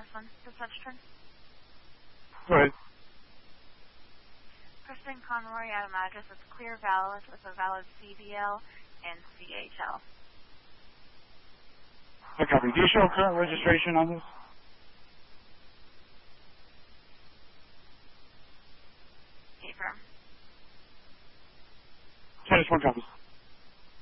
this one. This touch turn. Go ahead. Preston Conroy, Adam address is clear valid with a valid CDL and CHL. I copy. Do you show current registration on this? Affirm. 10-1 copies.